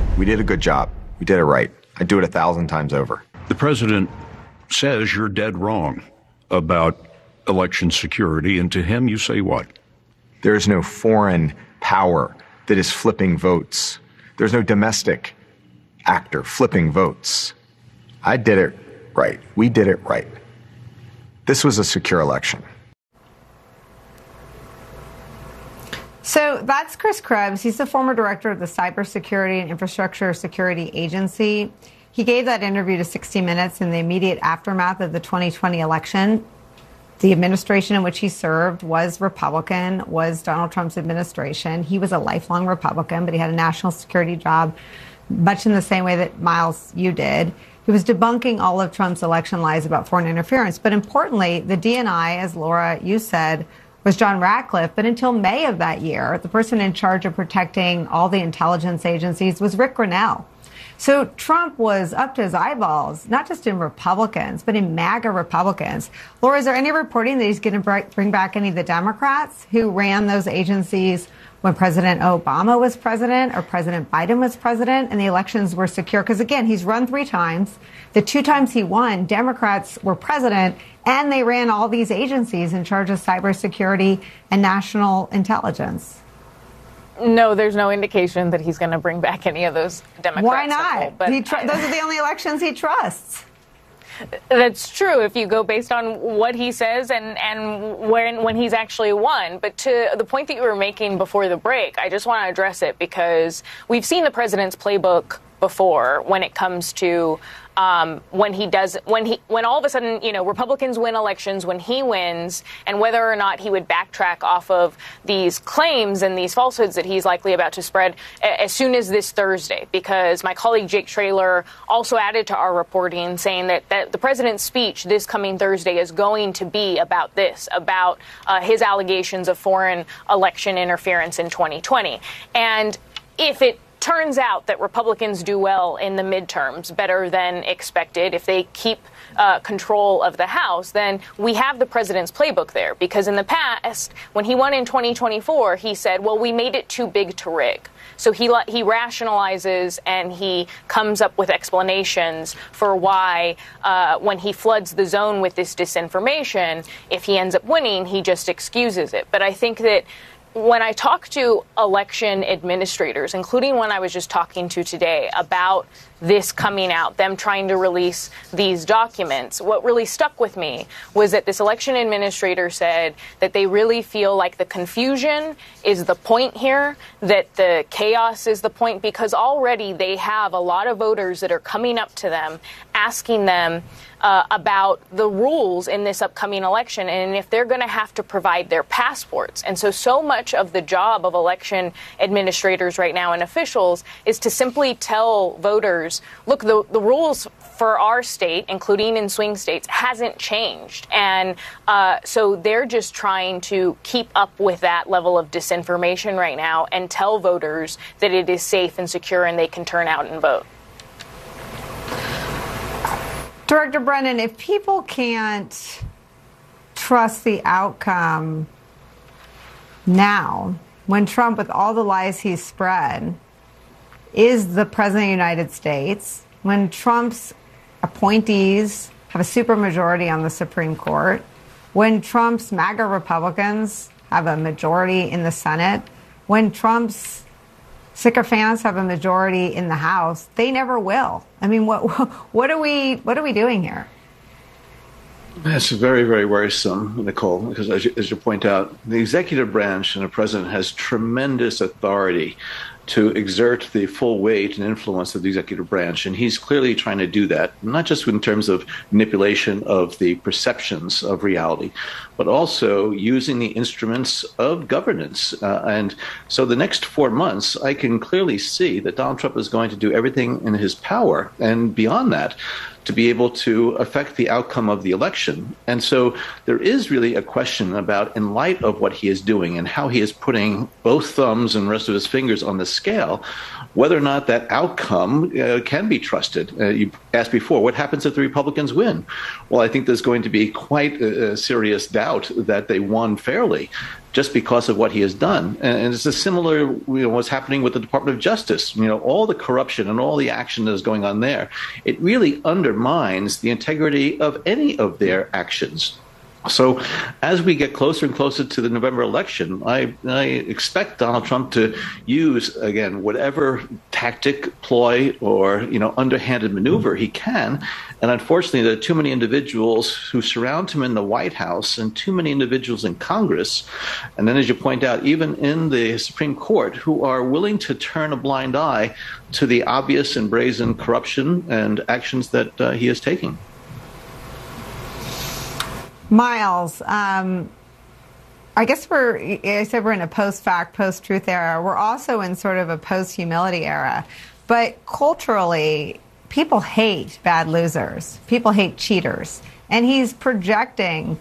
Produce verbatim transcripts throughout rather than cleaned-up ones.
We did a good job. We did it right. I'd do it a thousand times over. The president says you're dead wrong about election security, and to him you say what? There is no foreign power that is flipping votes. There's no domestic actor flipping votes. I did it right. We did it right. This was a secure election. So that's Chris Krebs. He's the former director of the Cybersecurity and Infrastructure Security Agency. He gave that interview to sixty minutes in the immediate aftermath of the twenty twenty election. The administration in which he served was Republican, was Donald Trump's administration. He was a lifelong Republican, but he had a national security job, much in the same way that, Miles, you did. He was debunking all of Trump's election lies about foreign interference. But importantly, the D N I, as Laura, you said, was John Ratcliffe. But until May of that year, the person in charge of protecting all the intelligence agencies was Rick Grenell. So Trump was up to his eyeballs, not just in Republicans, but in MAGA Republicans. Laura, is there any reporting that he's going to bring back any of the Democrats who ran those agencies when President Obama was president or President Biden was president and the elections were secure? Because, again, he's run three times. The two times he won, Democrats were president, and they ran all these agencies in charge of cybersecurity and national intelligence. No, there's no indication that he's going to bring back any of those Democrats. Why not? But He tr- those are the only elections he trusts. That's true if you go based on what he says and, and when, when he's actually won. But to the point that you were making before the break, I just want to address it because we've seen the president's playbook before when it comes to um, when he does when he when all of a sudden, you know, Republicans win elections, when he wins, and whether or not he would backtrack off of these claims and these falsehoods that he's likely about to spread as soon as this Thursday, because my colleague Jake Traylor also added to our reporting saying that, that the president's speech this coming Thursday is going to be about this, about uh, his allegations of foreign election interference in twenty twenty. And if it turns out that Republicans do well in the midterms, better than expected, if they keep uh, control of the House, then we have the president's playbook there. Because in the past, when he won in twenty twenty-four, he said, well, we made it too big to rig. So he he rationalizes and he comes up with explanations for why uh, when he floods the zone with this disinformation, if he ends up winning, he just excuses it. But I think that when I talk to election administrators, including one I was just talking to today about this coming out, them trying to release these documents, what really stuck with me was that this election administrator said that they really feel like the confusion is the point here, that the chaos is the point, because already they have a lot of voters that are coming up to them, asking them uh, about the rules in this upcoming election and if they're going to have to provide their passports. And so, so much of the job of election administrators right now and officials is to simply tell voters, look, the, the rules for our state, including in swing states, hasn't changed. And uh, so they're just trying to keep up with that level of disinformation right now and tell voters that it is safe and secure and they can turn out and vote. Director Brennan, if people can't trust the outcome now, when Trump, with all the lies he's spread, is the president of the United States, when Trump's appointees have a supermajority on the Supreme Court, when Trump's MAGA Republicans have a majority in the Senate, when Trump's sycophants have a majority in the House, they never will. I mean, what what are we what are we doing here? That's very, very worrisome, Nicole, because as you, as you point out, the executive branch and the president has tremendous authority to exert the full weight and influence of the executive branch. And he's clearly trying to do that, not just in terms of manipulation of the perceptions of reality, but also using the instruments of governance. Uh, and so the next four months, I can clearly see that Donald Trump is going to do everything in his power and beyond that to be able to affect the outcome of the election. And so there is really a question about, in light of what he is doing and how he is putting both thumbs and the rest of his fingers on the scale, whether or not that outcome uh, can be trusted. Uh, you asked before, what happens if the Republicans win? Well, I think there's going to be quite a, a serious doubt that they won fairly just because of what he has done. And it's a similar, you know, what's happening with the Department of Justice. You know, all the corruption and all the action that is going on there, it really undermines the integrity of any of their actions. So as we get closer and closer to the November election, I, I expect Donald Trump to use, again, whatever tactic, ploy, or, you know, underhanded maneuver he can. And unfortunately, there are too many individuals who surround him in the White House and too many individuals in Congress. And then, as you point out, even in the Supreme Court, who are willing to turn a blind eye to the obvious and brazen corruption and actions that uh, he is taking. Miles, um, I guess we're, I said we're in a post-fact, post-truth era. We're also in sort of a post-humility era. But culturally, people hate bad losers. People hate cheaters. And he's projecting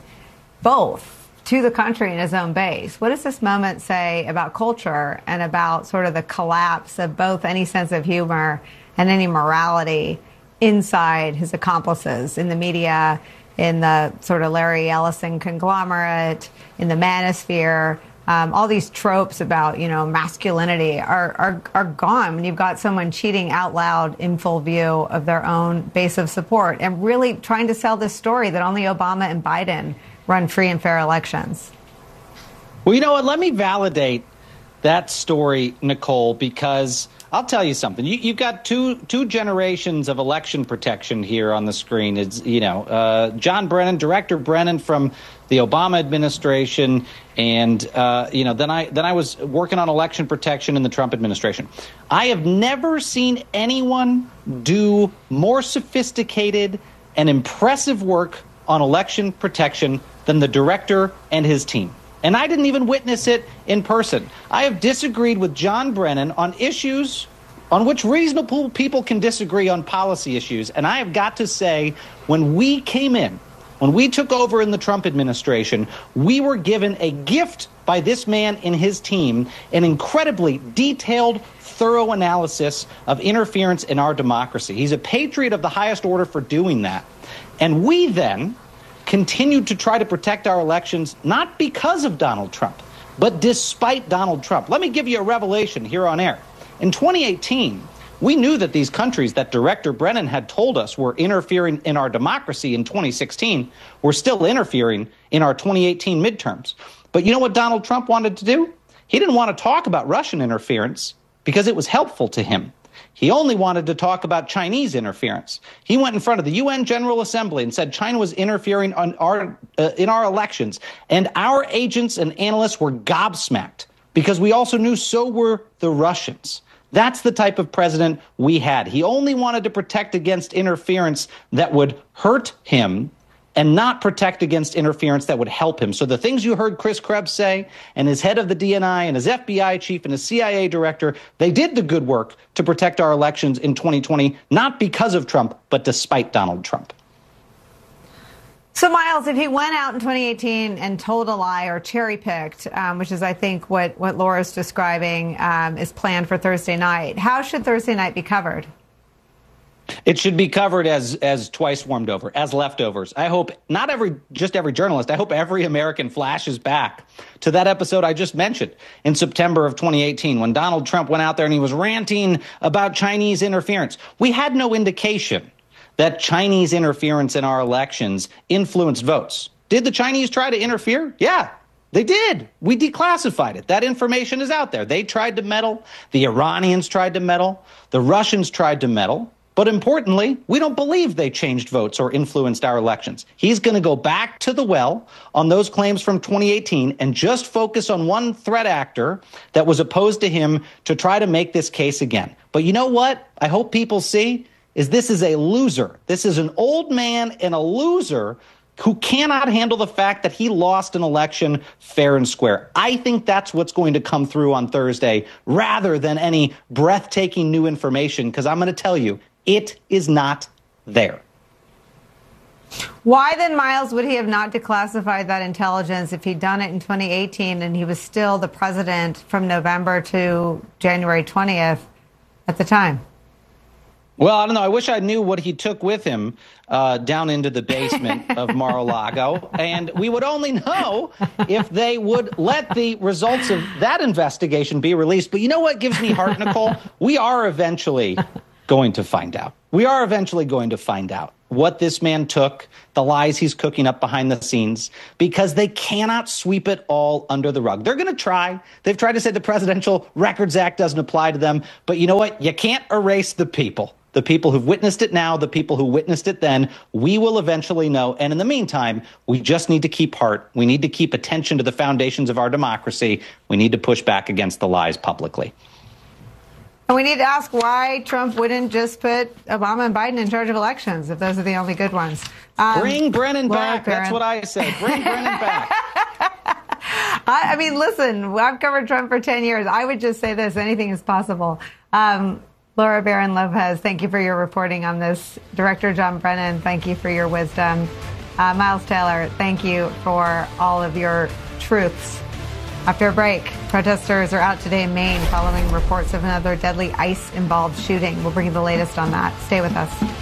both to the country in his own base. What does this moment say about culture and about sort of the collapse of both any sense of humor and any morality inside his accomplices in the media, in the sort of Larry Ellison conglomerate, in the manosphere? Um, all these tropes about, you know, masculinity are, are, are gone when you've got someone cheating out loud in full view of their own base of support and really trying to sell this story that only Obama and Biden run free and fair elections. Well, you know what? Let me validate that story, Nicole, because I'll tell you something. You, you've got two two generations of election protection here on the screen. It's, you know, uh, John Brennan, Director Brennan from the Obama administration, and uh, you know, then I then I was working on election protection in the Trump administration. I have never seen anyone do more sophisticated and impressive work on election protection than the director and his team. And I didn't even witness it in person. I have disagreed with John Brennan on issues on which reasonable people can disagree on policy issues. And I have got to say, when we came in, when we took over in the Trump administration, we were given a gift by this man and his team, an incredibly detailed, thorough analysis of interference in our democracy. He's a patriot of the highest order for doing that. And we then continued to try to protect our elections, not because of Donald Trump, but despite Donald Trump. Let me give you a revelation here on air. In twenty eighteen, we knew that these countries that Director Brennan had told us were interfering in our democracy in twenty sixteen were still interfering in our twenty eighteen midterms. But you know what Donald Trump wanted to do? He didn't want to talk about Russian interference because it was helpful to him. He only wanted to talk about Chinese interference. He went in front of the U N General Assembly and said China was interfering on our, uh, in our elections. And our agents and analysts were gobsmacked because we also knew so were the Russians. That's the type of president we had. He only wanted to protect against interference that would hurt him and not protect against interference that would help him. So the things you heard Chris Krebs say, and his head of the D N I and his F B I chief and his C I A director, they did the good work to protect our elections in twenty twenty, not because of Trump, but despite Donald Trump. So, Miles, if he went out in twenty eighteen and told a lie or cherry-picked, um, which is, I think, what, what Laura's describing um, is planned for Thursday night, how should Thursday night be covered? It should be covered as as twice warmed over, as leftovers. I hope not every just every journalist. I hope every American flashes back to that episode I just mentioned in September of twenty eighteen when Donald Trump went out there and he was ranting about Chinese interference. We had no indication that Chinese interference in our elections influenced votes. Did the Chinese try to interfere? Yeah, they did. We declassified it. That information is out there. They tried to meddle. The Iranians tried to meddle. The Russians tried to meddle. But importantly, we don't believe they changed votes or influenced our elections. He's going to go back to the well on those claims from twenty eighteen and just focus on one threat actor that was opposed to him to try to make this case again. But you know what I hope people see is this is a loser. This is an old man and a loser who cannot handle the fact that he lost an election fair and square. I think that's what's going to come through on Thursday rather than any breathtaking new information, because I'm going to tell you, it is not there. Why then, Miles, would he have not declassified that intelligence if he'd done it in twenty eighteen and he was still the president from November to January twentieth at the time? Well, I don't know. I wish I knew what he took with him uh, down into the basement of Mar-a-Lago. And we would only know if they would let the results of that investigation be released. But you know what gives me heart, Nicole? We are eventually going to find out. We are eventually going to find out what this man took, the lies he's cooking up behind the scenes, because they cannot sweep it all under the rug. They're going to try. They've tried to say the Presidential Records Act doesn't apply to them. But you know what? You can't erase the people. The people who've witnessed it now, the people who witnessed it then, we will eventually know. And in the meantime, we just need to keep heart. We need to keep attention to the foundations of our democracy. We need to push back against the lies publicly. And we need to ask why Trump wouldn't just put Obama and Biden in charge of elections if those are the only good ones. Um, Bring Brennan back. Barron. That's what I say. Bring Brennan back. I, I mean, listen, I've covered Trump for ten years. I would just say this, anything is possible. Um, Laura Barron Lopez, thank you for your reporting on this. Director John Brennan, thank you for your wisdom. Uh, Miles Taylor, thank you for all of your truths. After a break, protesters are out today in Maine following reports of another deadly ICE-involved shooting. We'll bring you the latest on that. Stay with us.